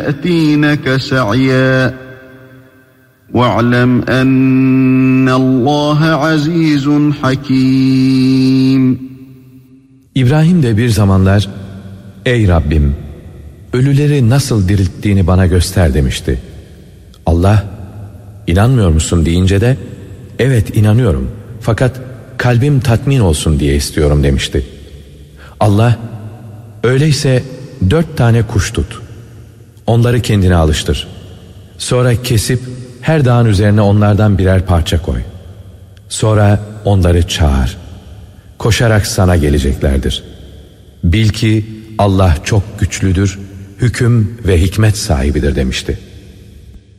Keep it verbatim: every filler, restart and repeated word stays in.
يَأْتِينَكَ سَعْيًا وَاعْلَمْ أَنَّ اللّٰهَ عَز۪يزٌ حَك۪يمٌ. İbrahim de bir zamanlar, ey Rabbim, ölüleri nasıl dirilttiğini bana göster demişti. Allah, inanmıyor musun deyince de, evet inanıyorum fakat kalbim tatmin olsun diye istiyorum demişti. Allah, öyleyse dört tane kuş tut, onları kendine alıştır. Sonra kesip her dağın üzerine onlardan birer parça koy. Sonra onları çağır. Koşarak sana geleceklerdir. Bil ki Allah çok güçlüdür, hüküm ve hikmet sahibidir demişti.